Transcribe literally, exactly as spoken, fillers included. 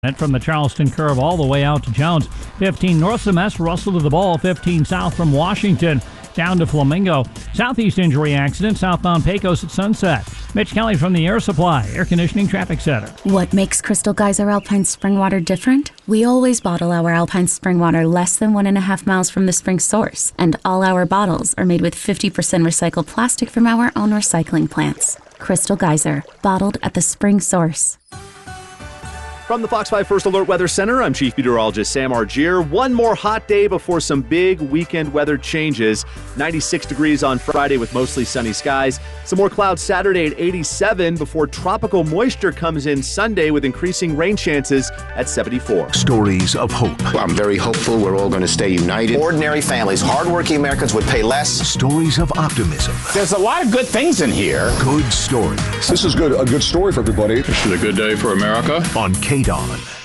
And from the Charleston curve all the way out to Jones. fifteen north from S, Russell to the Ball. fifteen south from Washington down to Flamingo. Southeast injury accident, southbound Pecos at Sunset. Mitch Kelly from the Air Supply, Air Conditioning Traffic Center. What makes Crystal Geyser Alpine Spring Water different? We always bottle our Alpine Spring Water less than one and a half miles from the spring source. And all our bottles are made with fifty percent recycled plastic from our own recycling plants. Crystal Geyser, bottled at the spring source. From the Fox five First Alert Weather Center, I'm Chief Meteorologist Sam Argier. One more hot day before some big weekend weather changes. ninety-six degrees on Friday with mostly sunny skies. Some more clouds Saturday at eighty-seven before tropical moisture comes in Sunday with increasing rain chances at seventy-four. Stories of hope. I'm very hopeful we're all going to stay united. Ordinary families, hardworking Americans would pay less. Stories of optimism. There's a lot of good things in here. Good stories. This is good. A good story for everybody. This is a good day for America. On K D O N.